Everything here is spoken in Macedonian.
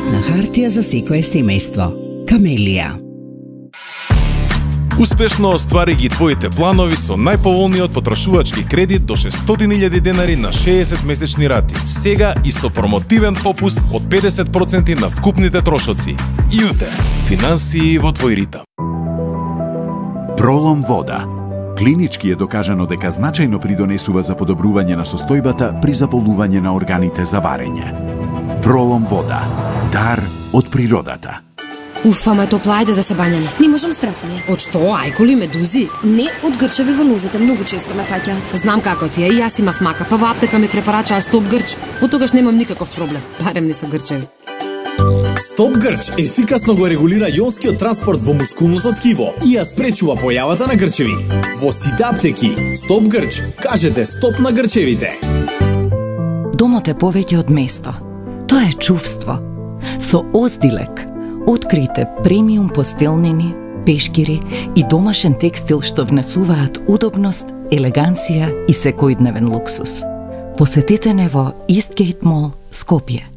Кредит на хартија за секое семејство. Камелија. Успешно оствари ги твоите планови со најповолниот потрошувачки кредит до 600.000 денари на 60 месечни рати. Сега и со промотивен попуст од 50% на вкупните трошоци. Иуте, финансии во твој ритам. Пролом вода. Клинички е докажано дека значајно придонесува за подобрување на состојбата при заболување на органите за варење. Пролом вода. Дар од природата. Уф, ама е топло, ајде да се бањаме. Не можам страфни. Од што? Ајколи, медузи? Не, од грчеви во нозете, многу често ме фаќаат. Знам како ти е, и јас имав мака, па во аптека ми препарачаа Стоп Грч. Од тогаш немам никаков проблем, барем не со грчеви. Стоп Грч ефикасно го регулира јонскиот транспорт во мускулното ткиво и ја спречува појавата на грчеви. Во сите аптеки, Стоп Грч, кажете стоп на грчевите. Домот е повеќе од место. Тоа е чувство. Со Оздилек открите премиум постелнини, пешкири и домашен текстил што внесуваат удобност, елеганција и секојдневен луксус. Посетете не во Истгейт Мол, Скопје.